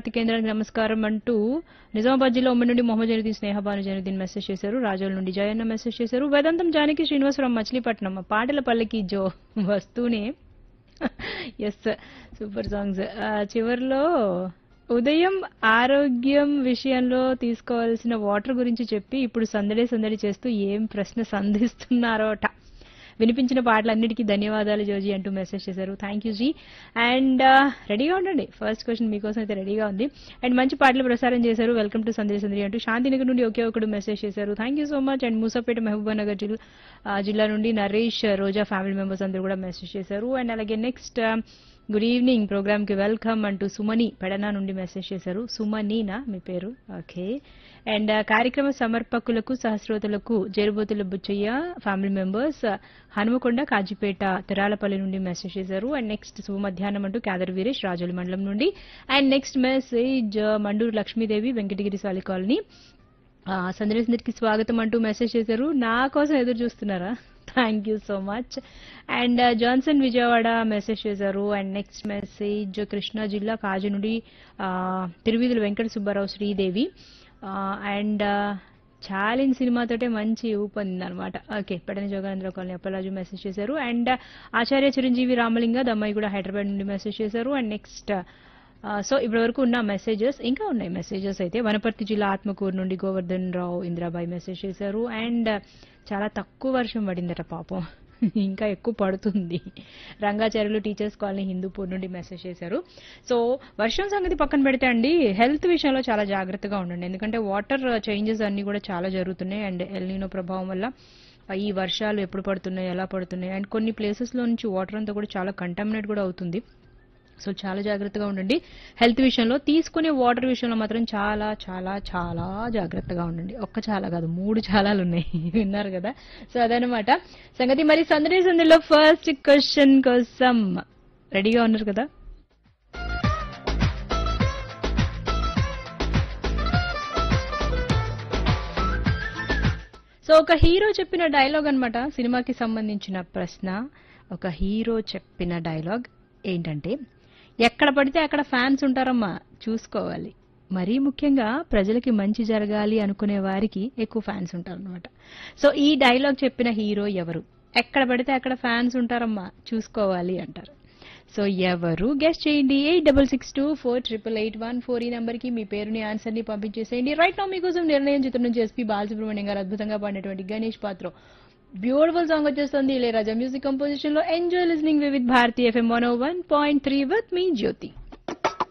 భారతి కేంద్రానికి నమస్కారం అంటూ నిజామాబాద్ జిల్లా ఉమ్మడి నుండి మొహమ్మద్ జైనుద్దీన్ స్నేహబాను జైనుద్దీన్ మెసేజ్ చేశారు. రాజోల్ నుండి జయన్న మెసేజ్ చేశారు. వేదాంతం జానకి శ్రీనివాసరావు మచిలీపట్నం పాటల పల్లకి జో వస్తూనే ఎస్ సూపర్ సాంగ్స్. చివర్లో ఉదయం ఆరోగ్యం విషయంలో తీసుకోవాల్సిన వాటర్ గురించి చెప్పి ఇప్పుడు సందడి సందడి చేస్తూ ఏం ప్రశ్న సంధిస్తున్నారోట. వినిపించిన పాటలన్నిటికీ ధన్యవాదాలు జోజీ అంటూ మెసేజ్ చేశారు. Thank you G. అండ్ రెడీగా ఉండండి, ఫస్ట్ క్వశ్చన్ మీకోసం అయితే రెడీగా ఉంది. అండ్ మంచి పాటలు ప్రసారం చేశారు. వెల్కమ్ టు సందేశ్ సందరి అంటూ శాంతినగర్ నుండి ఒకే ఒకడు మెసేజ్ చేశారు. Thank you so much. And Moosapet Mahabubnagar జిల్లా నుండి నరేష్ రోజా ఫ్యామిలీ మెంబర్స్ అందరూ కూడా మెసేజ్ చేశారు. అండ్ అలాగే నెక్స్ట్ గుడ్ ఈవినింగ్ ప్రోగ్రామ్ కి వెల్కమ్ అంటూ సుమని పెడనా నుండి మెసేజ్ చేశారు. సుమనీనా మీ పేరు? ఓకే. అండ్ కార్యక్రమ సమర్పకులకు సహస్రోతులకు జేరుబోతుల బుచ్చయ్య ఫ్యామిలీ మెంబర్స్ హనుమకొండ కాజీపేట తిరాలపల్లి నుండి మెసేజ్ చేశారు. అండ్ నెక్స్ట్ శుభ మధ్యాహ్నం అంటూ క్యాదర్ వీరేష్ రాజోలి మండలం నుండి. And next message Mandur Lakshmidevi Venkatagiri సాలి కాలనీ సందర్శనకి స్వాగతం అంటూ మెసేజ్ చేశారు. నా కోసం ఎదురు చూస్తున్నారా? Thank you so much. And Johnson Vijayawada message చేశారు. అండ్ నెక్స్ట్ మెసేజ్ కృష్ణా జిల్లా కాజు నుండి తిరువీధుల వెంకట సుబ్బారావు శ్రీదేవి. అండ్ చాలిన్ సినిమాతోటే మంచి ఊపంది అనమాట. ఓకే. పెడన జోగానంద్ర కాలనీ అప్పలాజు మెసేజ్ చేశారు. అండ్ ఆచార్య చిరంజీవి రామలింగ దమ్మాయి కూడా హైదరాబాద్ నుండి మెసేజ్ చేశారు. అండ్ నెక్స్ట్ సో ఇప్పటి వరకు ఉన్న మెసేజెస్ ఇంకా ఉన్నాయి. మెసేజెస్ అయితే వనపర్తి జిల్లా ఆత్మకూరు నుండి గోవర్ధన్ రావు ఇంద్రాబాయి మెసేజ్ చేశారు. అండ్ చాలా తక్కువ వర్షం పడిందట పాపం, ఇంకా ఎక్కువ పడుతుంది. రంగాచార్యులు టీచర్స్ కాలనీ హిందూపూర్ నుండి మెసేజ్ చేశారు. సో వర్షం సంగతి పక్కన పెడితే అండి, హెల్త్ విషయంలో చాలా జాగ్రత్తగా ఉండండి. ఎందుకంటే వాటర్ చేంజెస్ అన్ని కూడా చాలా జరుగుతున్నాయి. అండ్ ఎల్నినో ప్రభావం వల్ల ఈ వర్షాలు ఎప్పుడు పడుతున్నాయి, ఎలా పడుతున్నాయి, అండ్ కొన్ని ప్లేసెస్ లో నుంచి వాటర్ అంతా కూడా చాలా కంటామినేట్ కూడా అవుతుంది. సో చాలా జాగ్రత్తగా ఉండండి. హెల్త్ విషయంలో తీసుకునే వాటర్ విషయంలో మాత్రం చాలా చాలా చాలా జాగ్రత్తగా ఉండండి. ఒక్క చాలా కాదు, 3 చాలాలు ఉన్నాయి. విన్నారు కదా? సో అదనమాట సంగతి. మరి సందడి సందడిలో ఫస్ట్ క్వశ్చన్ కోసం రెడీగా ఉన్నారు కదా? సో ఒక హీరో చెప్పిన డైలాగ్ అన్నమాట, సినిమాకి సంబంధించిన ప్రశ్న. ఒక హీరో చెప్పిన డైలాగ్ ఏంటంటే, ఎక్కడ పడితే అక్కడ ఫ్యాన్స్ ఉంటారమ్మా, చూసుకోవాలి. మరీ ముఖ్యంగా ప్రజలకి మంచి జరగాలి అనుకునే వారికి ఎక్కువ ఫ్యాన్స్ ఉంటారన్నమాట. సో ఈ డైలాగ్ చెప్పిన హీరో ఎవరు? ఎక్కడ పడితే అక్కడ ఫ్యాన్స్ ఉంటారమ్మా, చూసుకోవాలి అంటారు. సో ఎవరు గెస్ట్ చేయండి. 8662488814 ఈ నంబర్ కి మీ పేరుని ఆన్సర్ ని పంపించేసేయండి. రైట్ నౌ మీకోసం నిర్ణయం చిత్రం నుంచి ఎస్పీ బాలసుబ్రహ్మణ్యం గారు అద్భుతంగా పాడినటువంటి గణేష్ పాత్ర బ్యూటిఫుల్ సాంగ్ వచ్చేస్తుంది ఇళయరాజా మ్యూజిక్ కంపోజిషన్ లో. Enjoy listening with Bharati FM 101.3 with me Jyothi.